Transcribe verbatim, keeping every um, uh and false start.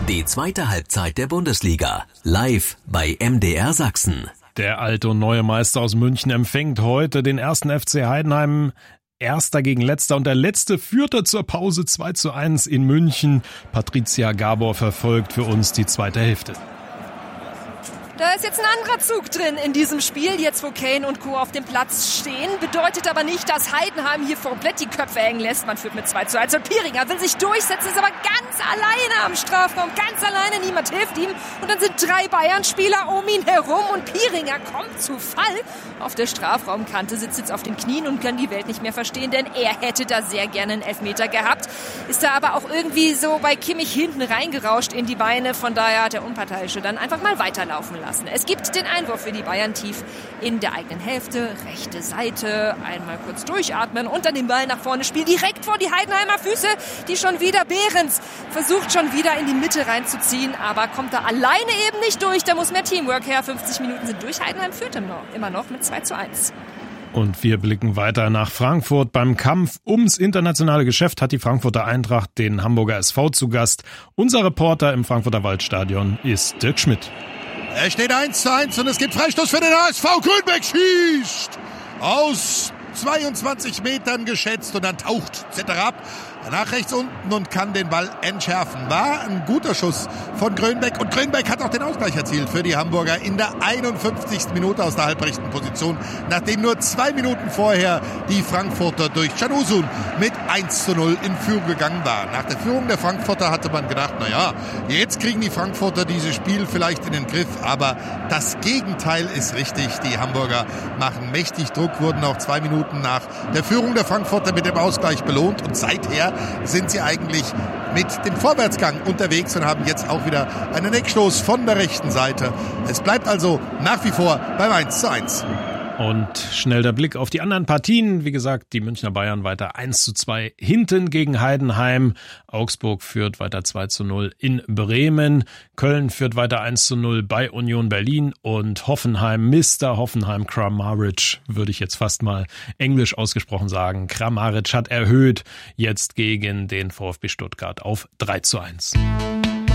Die zweite Halbzeit der Bundesliga. Live bei M D R Sachsen. Der alte und neue Meister aus München empfängt heute den ersten F C Heidenheim. Erster gegen Letzter und der Letzte führte zur Pause zwei zu eins in München. Patricia Gabor verfolgt für uns die zweite Hälfte. Da ist jetzt ein anderer Zug drin in diesem Spiel, jetzt wo Kane und Co. auf dem Platz stehen. Bedeutet aber nicht, dass Heidenheim hier komplett die Köpfe hängen lässt. Man führt mit zwei zu eins und Pieringer will sich durchsetzen, ist aber ganz alleine am Strafraum. Ganz alleine, niemand hilft ihm. Und dann sind drei Bayern-Spieler um ihn herum und Pieringer kommt zu Fall. Auf der Strafraumkante sitzt jetzt auf den Knien und kann die Welt nicht mehr verstehen, denn er hätte da sehr gerne einen Elfmeter gehabt. Ist da aber auch irgendwie so bei Kimmich hinten reingerauscht in die Beine. Von daher hat der Unparteiische dann einfach mal weiterlaufen lassen. Es gibt den Einwurf für die Bayern tief in der eigenen Hälfte, rechte Seite, einmal kurz durchatmen und dann den Ball nach vorne spielen, direkt vor die Heidenheimer Füße, die schon wieder Behrens versucht schon wieder in die Mitte reinzuziehen, aber kommt da alleine eben nicht durch, da muss mehr Teamwork her, fünfzig Minuten sind durch, Heidenheim führt immer noch mit zwei zu eins. Und wir blicken weiter nach Frankfurt. Beim Kampf ums internationale Geschäft hat die Frankfurter Eintracht den Hamburger S V zu Gast. Unser Reporter im Frankfurter Waldstadion ist Dirk Schmidt. Es steht eins zu eins und es gibt Freistoß für den H S V. Grünbeck schießt aus zweiundzwanzig Metern geschätzt und dann taucht Zetterer ab nach rechts unten und kann den Ball entschärfen. War ein guter Schuss von Grünbeck und Grünbeck hat auch den Ausgleich erzielt für die Hamburger in der einundfünfzigsten Minute aus der halbrechten Position, nachdem nur zwei Minuten vorher die Frankfurter durch Can Uzun mit eins zu null in Führung gegangen waren. Nach der Führung der Frankfurter hatte man gedacht, naja, jetzt kriegen die Frankfurter dieses Spiel vielleicht in den Griff, aber das Gegenteil ist richtig. Die Hamburger machen mächtig Druck, wurden auch zwei Minuten nach der Führung der Frankfurter mit dem Ausgleich belohnt und seither sind sie eigentlich mit dem Vorwärtsgang unterwegs und haben jetzt auch wieder einen Eckstoß von der rechten Seite. Es bleibt also nach wie vor beim eins zu eins. Und schnell der Blick auf die anderen Partien. Wie gesagt, die Münchner Bayern weiter eins zu zwei hinten gegen Heidenheim. Augsburg führt weiter zwei zu null in Bremen. Köln führt weiter eins zu null bei Union Berlin. Und Hoffenheim, Mister Hoffenheim, Kramaric, würde ich jetzt fast mal englisch ausgesprochen sagen. Kramaric hat erhöht jetzt gegen den VfB Stuttgart auf drei zu eins.